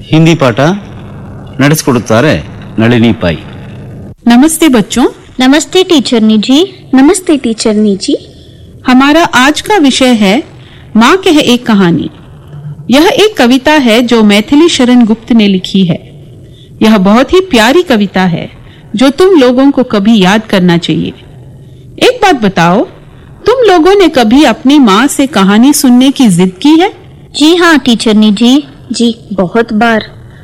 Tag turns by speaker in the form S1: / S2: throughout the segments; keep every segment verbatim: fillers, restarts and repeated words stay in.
S1: ಹಿಂದಿ ಪಾಠ ನಡೆಸಿಕೊಡುತ್ತಾರೆ ನಳಿನಿ ಪೈ.
S2: नमस्ते बच्चों.
S3: नमस्ते टीचरनी जी.
S4: नमस्ते टीचरनी जी.
S2: हमारा आज का विषय है माँ कह एक कहानी. यह एक कविता है जो मैथिली शरण गुप्त ने लिखी है. यह बहुत ही प्यारी कविता है जो तुम लोगों को कभी याद करना चाहिए. एक बात बताओ, तुम लोगों ने कभी अपनी माँ से कहानी सुनने की जिद की है?
S3: जी हाँ टीचरनी जी.
S4: जी बहुत बार.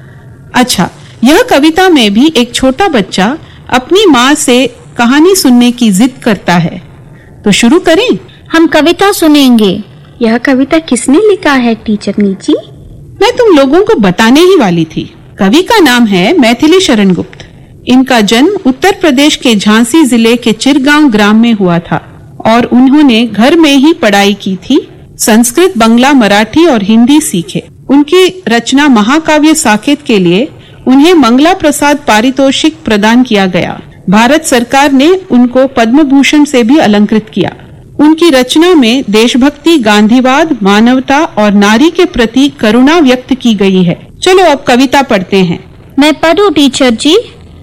S2: अच्छा, यह कविता में भी एक छोटा बच्चा अपनी माँ से कहानी सुनने की जिद करता है. तो शुरू करें.
S3: हम कविता सुनेंगे.
S4: यह कविता किसने लिखा है टीचरनी जी?
S2: मैं तुम लोगों को बताने ही वाली थी. कवि का नाम है मैथिली शरण गुप्त. इनका जन्म उत्तर प्रदेश के झांसी जिले के चिरगांव ग्राम में हुआ था और उन्होंने घर में ही पढ़ाई की थी. संस्कृत, बंगला, मराठी और हिंदी सीखे. उनकी रचना महाकाव्य साकेत के लिए उन्हें मंगला प्रसाद पारितोषिक प्रदान किया गया. भारत सरकार ने उनको पद्म भूषण से भी अलंकृत किया. उनकी रचना में देशभक्ति, गांधीवाद, मानवता और नारी के प्रति करुणा व्यक्त की गई है. चलो अब कविता पढ़ते हैं.
S3: मैं पढ़ूं टीचर जी?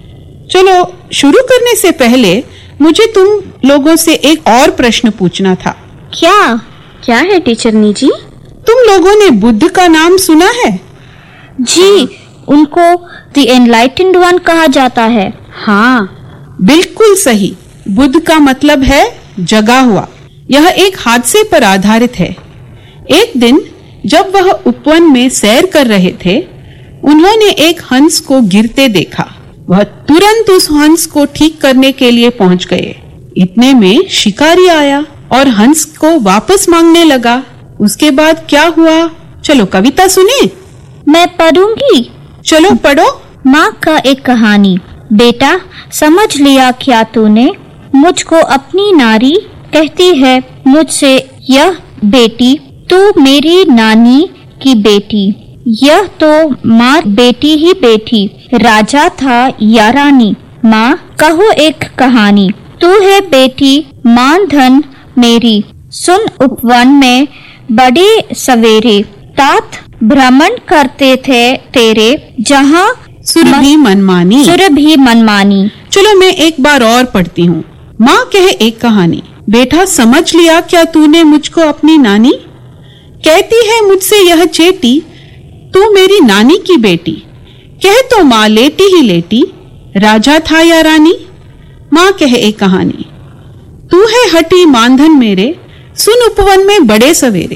S2: चलो, शुरू करने से पहले मुझे तुम लोगों से एक और प्रश्न पूछना था.
S3: क्या?
S4: क्या है टीचरनी जी?
S2: तुम लोगों ने बुद्ध का नाम सुना है?
S3: जी, उनको द एनलाइटेंड वन कहा जाता है.
S4: हाँ,
S2: बिल्कुल सही. बुद्ध का मतलब है जगा हुआ. यह एक हादसे पर आधारित है. एक दिन जब वह उपवन में सैर कर रहे थे, उन्होंने एक हंस को गिरते देखा. वह तुरंत उस हंस को ठीक करने के लिए पहुंच गए. इतने में शिकारी आया और हंस को वापस मांगने लगा. उसके बाद क्या हुआ? चलो कविता सुने.
S3: मैं पढ़ूंगी.
S2: चलो पढ़ो.
S3: माँ का एक कहानी. बेटा, समझ लिया क्या तूने? मुझको अपनी नारी कहती है मुझसे यह बेटी, तू मेरी नानी की बेटी. यह तो माँ बेटी ही बेटी, राजा था या रानी. माँ कहो एक कहानी, तू है बेटी मान धन मेरी. सुन उपवन में बड़े सवेरे, तात भ्रमण करते थे तेरे, जहाँ
S2: सुरभि मनमानी.
S3: सुरभि मनमानी.
S2: चलो मैं एक बार और पढ़ती हूँ. माँ कहे एक कहानी. बेटा, समझ लिया क्या तूने मुझको अपनी नानी? कहती है मुझसे यह चेटी, तू मेरी नानी की बेटी. कह तो माँ लेटी ही लेटी, राजा था या रानी. माँ कहे एक कहानी. तू है हटी मानधन मेरे, सुन उपवन में बड़े सवेरे.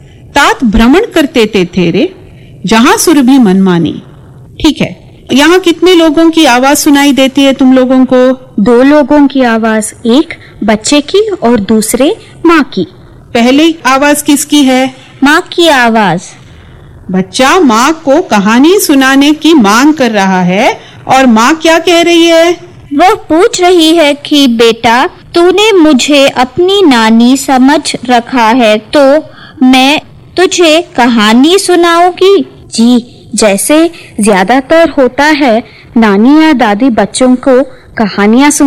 S2: तात भ्रमण करते थे तेरे, जहाँ सुरभि मनमानी. ठीक है, यहाँ कितने लोगों की आवाज सुनाई देती है तुम लोगों को?
S4: दो लोगों की आवाज, एक बच्चे की और दूसरे माँ की.
S2: पहली आवाज किसकी है?
S3: माँ की आवाज.
S2: बच्चा माँ को कहानी सुनाने की मांग कर रहा है और माँ क्या कह रही है?
S3: वो पूछ रही है कि बेटा, तूने मुझे अपनी नानी समझ रखा है तो मैं तुझे कहानी सुनाऊंगी.
S4: जी, जैसे ज्यादातर होता है, नानी या दादी बच्चों को कहानियाँ